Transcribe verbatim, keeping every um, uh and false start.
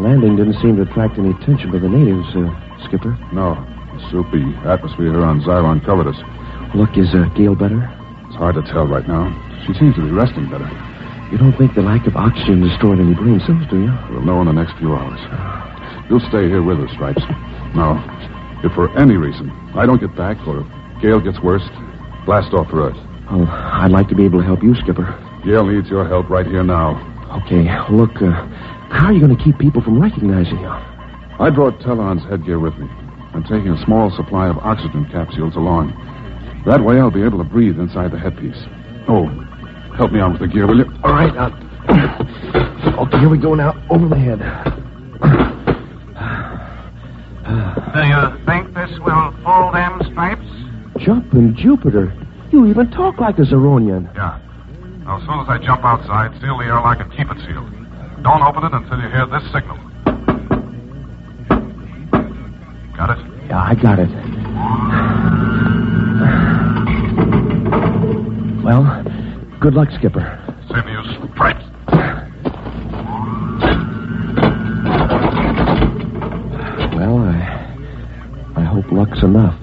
landing didn't seem to attract any attention by the natives, uh, Skipper. No. The soupy atmosphere here on Zyron covered us. Look, is uh, Gail better? It's hard to tell right now. She seems to be resting better. You don't think the lack of oxygen destroyed any brain cells, do you? We'll know in the next few hours. You'll stay here with us, Stripes. Now, if for any reason I don't get back or if Gail gets worse, blast off for Earth. Oh, I'd like to be able to help you, Skipper. Gail needs your help right here now. Okay, look, uh, how are you going to keep people from recognizing you? I brought Telon's headgear with me. I'm taking a small supply of oxygen capsules along. That way I'll be able to breathe inside the headpiece. Oh, help me out with the gear, will you? All right. Uh, okay, here we go now. Over the head. Do you think this will fool them, Stripes? Jumping Jupiter. You even talk like a Zeronian. Yeah. Now, as soon as I jump outside, seal the airlock and keep it sealed. Don't open it until you hear this signal. Got it? Yeah, I got it. Well, good luck, Skipper. Same to you, Stripes. Well, I... I hope luck's enough.